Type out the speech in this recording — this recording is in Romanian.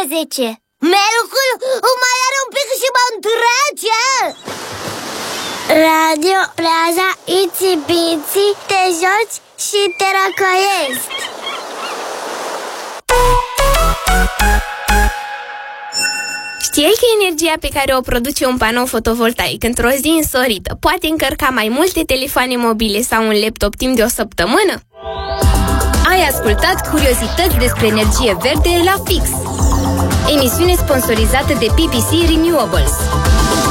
10. Merucul mai are un pic și mă întrece. Radio Plaza Itsy Bitsy, te joci și te răcoiești. Știai că energia pe care o produce un panou fotovoltaic într-o zi însorită poate încărca mai multe telefoane mobile sau un laptop timp de o săptămână? Ai ascultat curiozități despre energie verde la Fix, emisiune sponsorizată de PPC Renewables.